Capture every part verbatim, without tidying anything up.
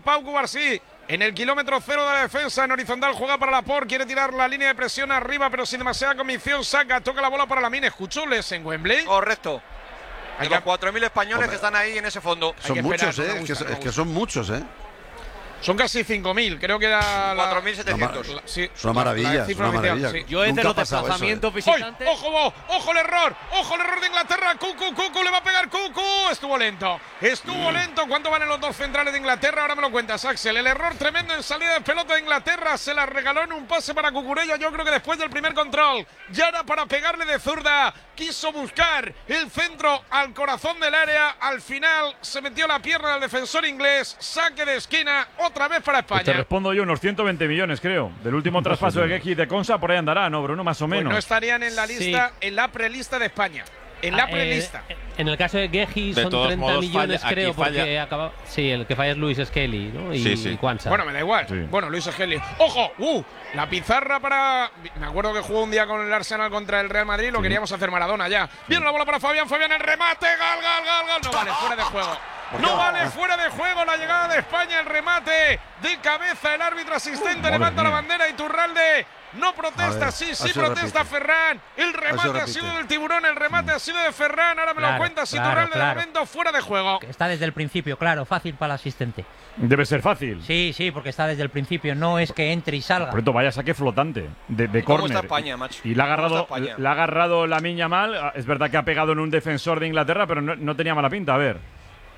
Pau Cubarsí. En el kilómetro cero de la defensa, en horizontal juega para Laporte, quiere tirar la línea de presión arriba, pero sin demasiada convicción, saca, toca la bola para Lamine. ¿Escuchóles en Wembley? Correcto. Hay que... los cuatro mil españoles Hombre. que están ahí en ese fondo. Son muchos, ¿eh? Es que, es que son muchos, ¿eh? Son casi cinco mil, creo que era la... cuatro mil setecientos. Sí, es una maravilla, es una maravilla. Sí. Yo es de los desplazamientos ¿eh? visitantes. ¡Ojo, ojo, ojo el error! ¡Ojo el error de Inglaterra! ¡Cucu, Cucu! ¡Le va a pegar Cucu! Estuvo lento. Estuvo mm. lento. ¿Cuánto valen los dos centrales de Inglaterra? Ahora me lo cuentas, Axel. El error tremendo en salida de pelota de Inglaterra. Se la regaló en un pase para Cucurella. Yo creo que después del primer control. Ya era para pegarle de zurda. Quiso buscar el centro al corazón del área. Al final se metió la pierna del defensor inglés. Saque de esquina. Otra vez para España. Pues te respondo yo, unos ciento veinte millones, creo. Del último traspaso de Gueji y de Consa, por ahí andará, ¿no, Bruno? Más o menos. Pues no estarían en la lista, sí. en la prelista de España. En la ah, prelista. Eh, en el caso de Gueji son treinta modos, millones, falla, creo, porque acaba. Sí, el que falla es Luis Skelly, ¿no? Y, sí, sí. y Quansah. Bueno, me da igual. Sí. Bueno, Luis Skelly. ¡Ojo! ¡Uh! La pizarra para. Me acuerdo que jugó un día con el Arsenal contra el Real Madrid. Lo sí. queríamos hacer Maradona ya. Sí. Viene la bola para Fabián. Fabián, el remate. Gal, gal, gal, gal. No vale, fuera de juego. No vale, fuera de juego la llegada de España, el remate de cabeza, el árbitro asistente uh, levanta la bandera, Iturralde no protesta, ver, sí, sí protesta repite. Ferran, el remate ha, ha sido del tiburón, el remate mm. ha sido de Ferran, ahora me claro, lo cuentas, claro, Iturralde claro. de momento fuera de juego. Está desde el principio, claro, fácil para el asistente. Debe ser fácil. Sí, sí, porque está desde el principio, no es que entre y salga. Por esto vaya saque flotante de, de ¿Cómo córner. está España, macho? Y le ha agarrado, le ha agarrado Lamine Yamal, es verdad que ha pegado en un defensor de Inglaterra, pero no, no tenía mala pinta, a ver.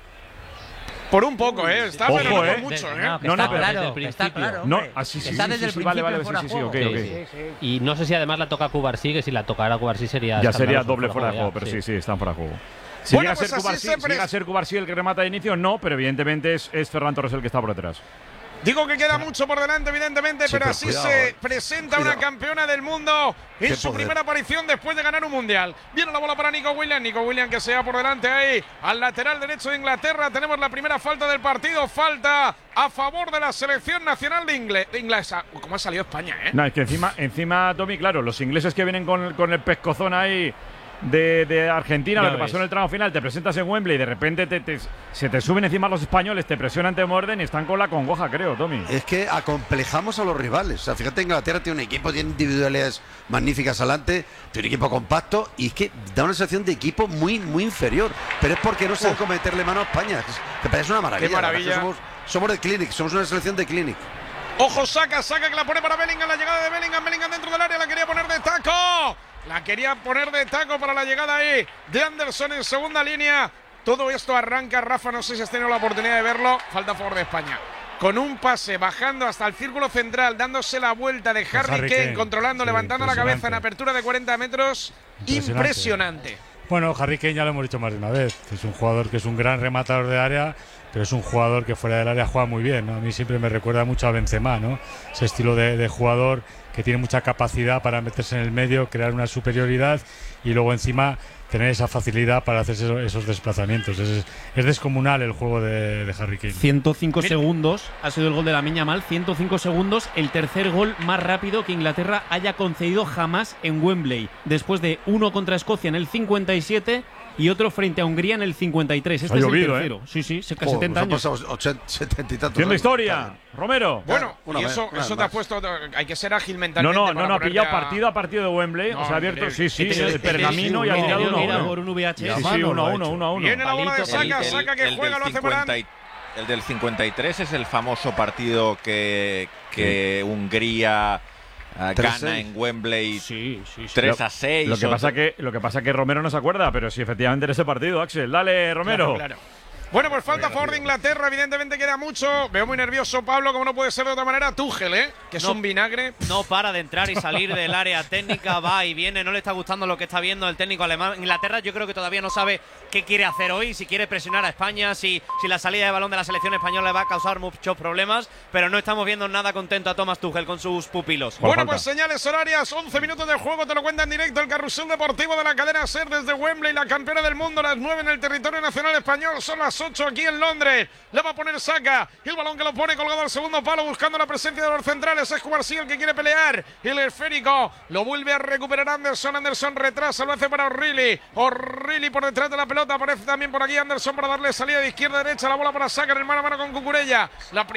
Por un poco, ¿eh? Está, Ojo, pero no eh. por mucho, ¿eh? No, no, no, pero claro, que está claro. No, así sí, está sí, desde sí, el sí, principio vale, vale, fuera sí, sí, juego. sí, okay, sí, okay. sí, sí. Y no sé si además la toca a Cubarsí, que si la tocara a Cubarsí sería. Ya sería doble fuera de juego, pero sí, sí, sí están fuera de juego. Si bueno, llega, pues a ser Cubarsí, siempre... si llega a ser Cubarsí el que remata de inicio, no, pero evidentemente es, es Ferran Torres el que está por detrás. Digo que queda mucho por delante, evidentemente, sí, pero, pero así cuidado, se presenta cuidado. una campeona del mundo en Qué su poder. primera aparición después de ganar un mundial. Viene la bola para Nico Williams. Nico Williams que se va por delante ahí al lateral derecho de Inglaterra. Tenemos la primera falta del partido. Falta a favor de la selección nacional de, Ingle de inglesa. Uy, ¿cómo ha salido España, eh? No, es que encima, encima Tommy, claro, los ingleses que vienen con, con el pescozón ahí de, de Argentina, ya lo que ves. pasó en el tramo final, te presentas en Wembley y de repente te, te, se te suben encima los españoles, te presionan, te muerden y están con la congoja, creo, Tommy. Es que acomplejamos a los rivales. O sea, fíjate, Inglaterra tiene un equipo, tiene individualidades magníficas adelante, tiene un equipo compacto y es que da una sensación de equipo muy, muy inferior. Pero es porque no saben cómo meterle mano a España. Que parece una maravilla. Qué maravilla. Somos, somos de Clinic, somos una selección de Clinic. Ojo, saca, saca que la pone para Bellingham, la llegada de Bellingham, Bellingham dentro del área, la quería poner de taco. La quería poner de taco para la llegada ahí de Anderson en segunda línea. Todo esto arranca, Rafa, no sé si has tenido la oportunidad de verlo. Falta a favor de España. Con un pase, bajando hasta el círculo central, dándose la vuelta de Harry, Harry Kane, Kane, controlando, sí, levantando la cabeza en apertura de cuarenta metros. Impresionante. impresionante. Bueno, Harry Kane ya lo hemos dicho más de una vez. Es un jugador que es un gran rematador de área, pero es un jugador que fuera del área juega muy bien, ¿no? A mí siempre me recuerda mucho a Benzema, ¿no? Ese estilo de, de jugador que tiene mucha capacidad para meterse en el medio, crear una superioridad y luego encima tener esa facilidad para hacer esos, esos desplazamientos. Es, es descomunal el juego de, de Harry Kane. ciento cinco segundos ha sido el gol de Lamine Yamal. ciento cinco segundos, el tercer gol más rápido que Inglaterra haya concedido jamás en Wembley. Después de uno contra Escocia en el cincuenta y siete y otro frente a Hungría en el cincuenta y tres. Este ha es llovido, el tercero. ¿eh? Sí, sí, cerca oh, setenta años. ochenta, setenta y tantos. Haciendo historia, Romero. Bueno, una y vez, eso, una eso te más. ha puesto. Hay que ser ágil No, mentalmente. no, no, no, ha pillado a... partido a partido de Wembley. No, o sea, abierto. Sí, sí, Este- el este- pergamino este- y ha tirado este- uno a mira, uno. por un V H S. Sí, sí, uno a uno, uno a uno. Viene la bola de Palito. saca, El- saca que el juega, del lo hace Morán. cincuenta y El del cincuenta y tres es el famoso partido que, que sí. Hungría uh, gana en Wembley Sí, sí, sí. tres a seis. Lo que, pasa que, lo que pasa que Romero no se acuerda, pero sí, efectivamente en ese partido, Axel. Dale, Romero. Claro, claro. Bueno, pues falta a favor de Inglaterra, evidentemente queda mucho. Veo muy nervioso Pablo, como no puede ser de otra manera. Tuchel, ¿eh? Que es No. un vinagre. No para de entrar y salir del área técnica, va y viene, no le está gustando lo que está viendo el técnico alemán. Inglaterra yo creo que todavía no sabe qué quiere hacer hoy, si quiere presionar a España, si, si la salida de balón de la selección española le va a causar muchos problemas, pero no estamos viendo nada contento a Thomas Tuchel con sus pupilos. Bueno, pues señales horarias, once minutos de juego, te lo cuenta en directo el carrusel deportivo de la cadena SER desde Wembley, la campeona del mundo, las nueve en el territorio nacional español, son las ocho aquí en Londres. Le va a poner saca, el balón que lo pone colgado al segundo palo buscando la presencia de los centrales, es Cubarsí el que quiere pelear, el esférico lo vuelve a recuperar Anderson, Anderson retrasa, lo hace para O'Reilly, O'Reilly por detrás de la pelota, aparece también por aquí Anderson para darle salida de izquierda a derecha, la bola para sacar el mano a mano con Cucurella, la